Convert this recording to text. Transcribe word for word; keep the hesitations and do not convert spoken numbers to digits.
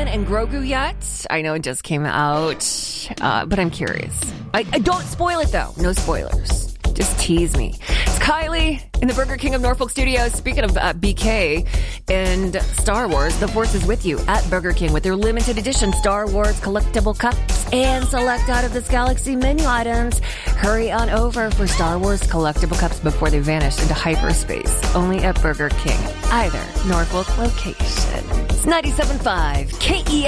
Mandalorian and Grogu yet? I know it just came out, uh, but I'm curious. I, I don't spoil it though. No spoilers. Just tease me. It's Kylie in the Burger King of Norfolk studios. Speaking of uh, B K and Star Wars, the Force is with you at Burger King with their limited edition Star Wars collectible cups and select out of this galaxy menu items. Hurry on over for Star Wars collectible cups before they vanish into hyperspace. Only at Burger King, either Norfolk location. It's ninety-seven point five K E